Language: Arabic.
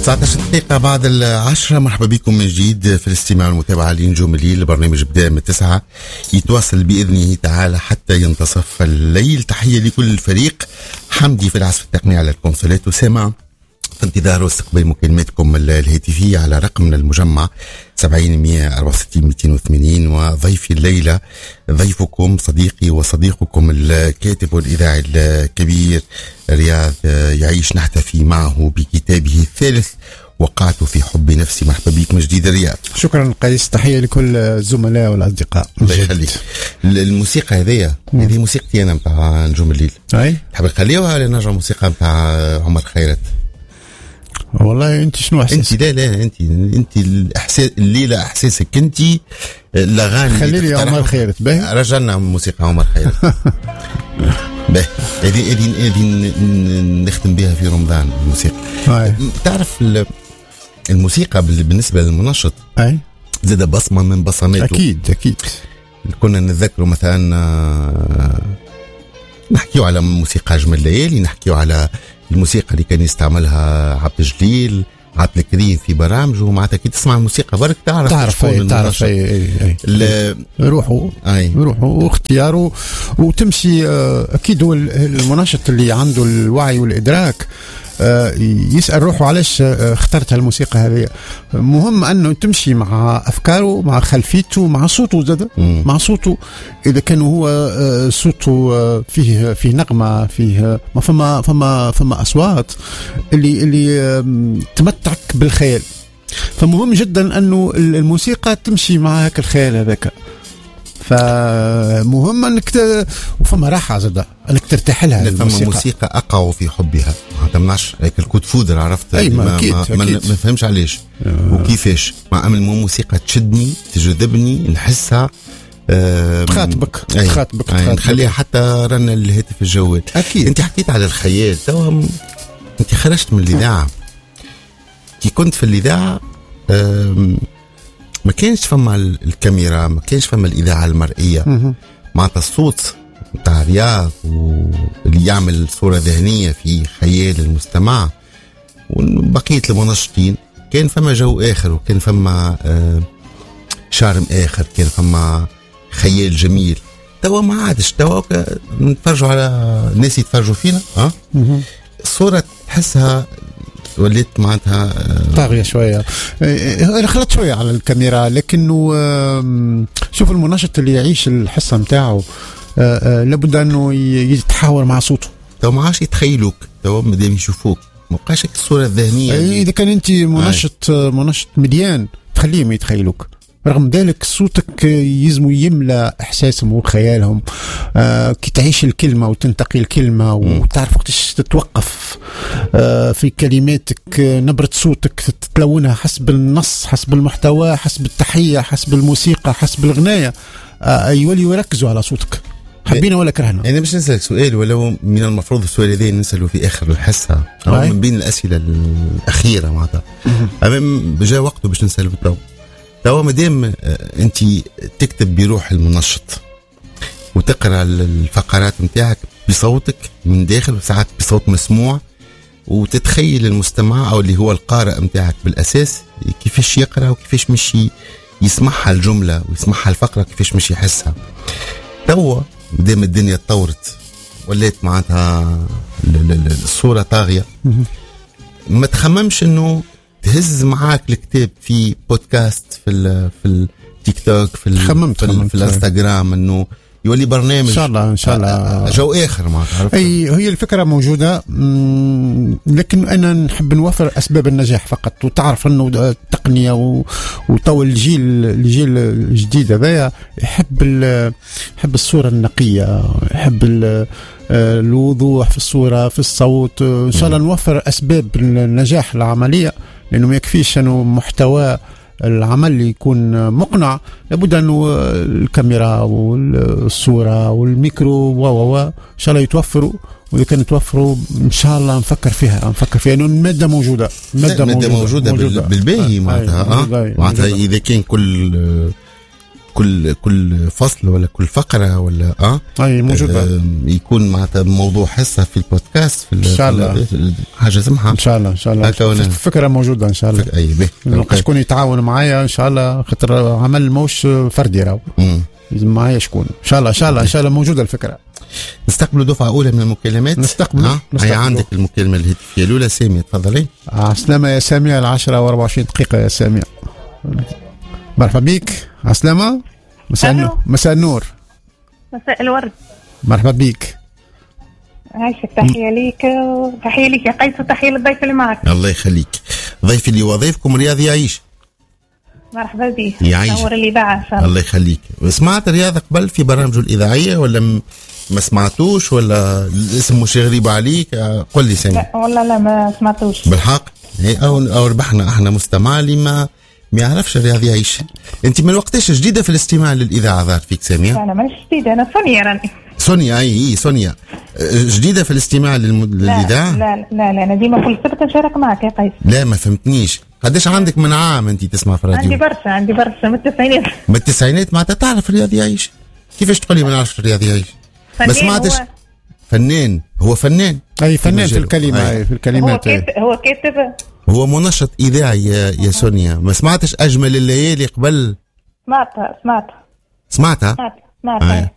19 دقيقة بعد 10. مرحبا بكم من جديد في الاستماع والمتابعة لنجوم الليل. البرنامج بدأ من 9 يتواصل بإذنه تعالى حتى ينتصف الليل. تحية لكل الفريق. حمدي في العزف التقني على الكونسولات، وسامع في انتظار واستقبال مكالماتكم الهاتفية على رقمنا المجمع 70 164 280. وضيفي الليلة ضيفكم صديقي وصديقكم الكاتب والإذاعي الكبير رياض يعيش. نحتفي معه بكتابه الثالث وقعت في حب نفسي. مرحبا بك من جديد رياض. شكرا قيس، تحية لكل الزملاء والأصدقاء. الله يخليك. الموسيقى هذه موسيقتي أنا متاع نجوم الليل. أي تحب نخليوها ولا نرجع موسيقى متاع عمر خيرت؟ والله انت شنو احساسك؟ انت لا انت الاحساس الليله احساسك انت الاغاني. خلي لي عمر خيرت. باهي رجعنا موسيقى عمر خيرت. باهي هذه نختم بها في رمضان الموسيقى. تعرف الموسيقى بالنسبه للمنشط اي زاد بصمه من بصماته. اكيد كنا نتذكروا مثلا نحكيو على موسيقى أجمل الليالي، نحكيو على الموسيقى اللي كان يستعملها عبد الجليل عبد الكريم في برامجه. معناتها كي تسمع الموسيقى برك تعرف روحه واختياره وتمشي. أكيد هو المناشط اللي عنده الوعي والإدراك يسأل روحه علاش اخترت الموسيقى هذه. مهم أنه تمشي مع أفكاره، مع خلفيته، مع صوته زاد، مع صوته. إذا كان هو صوته فيه نغمة، فيه ما فما أصوات اللي تمتعك بالخيال. فمهم جدا أنه الموسيقى تمشي مع هاك الخيال هذاك. فمهم انك وفما راحه زاده انك ترتاح لها. فما موسيقى اقع في حبها، ما تمنعش هيك الكود فودر، عرفت؟ ما فهمش علاش وكيفاش. مع موسيقى تشدني تجذبني نحسها تخاطبك نخليها حتى رانا الهاتف الجوال. اكيد انت حكيت على الخيال. توا انت خرجت من الاذاعه. كي كنت في الاذاعه ما كانش فما الكاميرا، ما كانش فما الإذاعة المرئية. معناتها الصوت بتاع رياض واللي يعمل صورة ذهنية في خيال المستمع وبقية المنشطين كان فما جو آخر، وكان فما شارم آخر، كان فما خيال جميل. توا ما عادش. توا نتفرجوا على ناس يتفرجوا فينا الصورة تحسها وليت معناتها طاغية شوية. خلت شوية على الكاميرا، لكنه شوف المناشط اللي يعيش الحصة متاعه لابد أنه يتحاور مع صوته. تو ما عادش يتخيلوك، تو مادام يشوفوك ما بقاش الصورة الذهنية. إذا كان أنت مناشط مليان تخليهم يتخيلوك. رغم ذلك صوتك يزمو يملى إحساسهم وخيالهم. كي تعيش الكلمة وتنتقي الكلمة وتعرف وقتش تتوقف في كلماتك، نبرة صوتك تتلونها حسب النص، حسب المحتوى، حسب التحية، حسب الموسيقى، حسب الغناية. يوليوا يركزوا على صوتك حبينا ولا كرهنا. يعني باش نسألك سؤال، ولو من المفروض السؤال هذا نسأله في آخر الحصة أو من بين الأسئلة الأخيرة معناتها بجاء وقته باش نسأله بالضبط. توا مادام انت تكتب بروح المنشط وتقرا الفقرات نتاعك بصوتك من داخل، وساعات بصوت مسموع، وتتخيل المستمع او اللي هو القارئ نتاعك بالاساس كيفاش يقرا وكيفاش مش يسمعها الجمله ويسمعها الفقره، كيفاش مش يحسها. توا مادام الدنيا تطورت ولات معناتها الصوره طاغيه، ما تخممش انه تهز معاك الكتاب في بودكاست في التيك توك في الانستغرام، انه يولي برنامج ان شاء الله جو اخر. ما تعرف هي الفكره موجوده، لكن انا نحب نوفر اسباب النجاح فقط. وتعرف انه التقنيه وطو الجيل الجديد هذايا يحب الصوره النقيه، يحب الوضوح في الصوره في الصوت. ان شاء الله نوفر اسباب النجاح العمليه، لأنه ما يكفيش أنه محتوى العمل يكون مقنع، لابد أنه الكاميرا والصورة والميكرو إن شاء الله يتوفروا. وإذا كانوا يتوفروا إن شاء الله نفكر فيها أنه المادة موجودة. المادة موجودة بالباهي معناتها. إذا كان كل فصل ولا كل فقره ولا اي موجوده يكون معناتها موضوع حصه في البودكاست ان شاء الله حاجه سمحه ان شاء الله فكره موجوده ان شاء الله. اي به شكون يتعاون معايا ان شاء الله، خاطر عمل موش فردي راهو لازم معايا شكون ان شاء الله موجوده الفكره. نستقبلوا دفعه اولى من المكالمات. نستقبل هي عندك المكالمه الهاتفيه الاولى. ساميه تفضلي. عسلامة يا ساميه، 10:24 دقيقه يا ساميه. مرحبا بك. عسلامة. مساء النور. مساء الورد. مرحبا بك. عايشك. تحيه ليك يا قيس، وتحيه للضيف اللي معك. الله يخليك. ضيفي اللي وظيفكم رياض يعيش. مرحبا بك. يعيش. نور الإذاعة إن شاء الله. الله يخليك. سمعت رياض قبل في برامجه الإذاعية ولا ما سمعتوش، ولا الاسم مش غريب عليك؟ قل لي سامي. لا والله لا ما سمعتوش بالحق. أو ربحنا احنا مستمع اللي ما يعرفش رياض يعيش. انت من وقتاش جديدة في الاستماع للإذاعة ظهر فيك سامية؟ انا مانيش جديدة، انا سونيا راني. سونيا اي سونيا جديدة في الاستماع للإذاعة؟ لا انا ديما كل سبت نشارك معك يا قيس. لا ما فهمتنيش. قداش عندك من عام انت تسمع في الراديو؟ عندي برشا من التسعينات. من التسعينات معناتها تعرف رياض يعيش. كيفاش تقولي ما نعرفش رياض يعيش؟ ما سمعتش. فنان. هو فنان. اي فنان في الكلمة في الكلمات. هو كاتب. هو منشط إذاعي يا سونيا. ما سمعتش أجمل الليالي قبل؟ سمعتها.